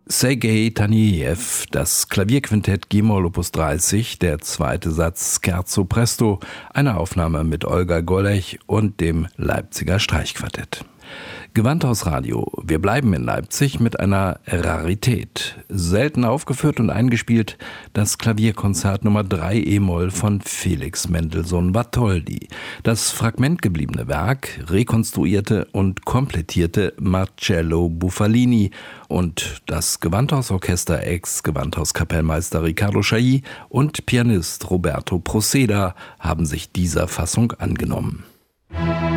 Sergei Tanejew, das Klavierquintett G-Moll Opus 30, der zweite Satz Scherzo Presto, eine Aufnahme mit Olga Golech und dem Leipziger Streichquartett. Gewandhaus Radio. Wir bleiben in Leipzig mit einer Rarität. Selten aufgeführt und eingespielt das Klavierkonzert Nummer 3 E-Moll von Felix Mendelssohn Bartholdy. Das fragmentgebliebene Werk rekonstruierte und komplettierte Marcello Bufalini und das Gewandhausorchester Ex-Gewandhauskapellmeister Riccardo Chailly und Pianist Roberto Proceda haben sich dieser Fassung angenommen.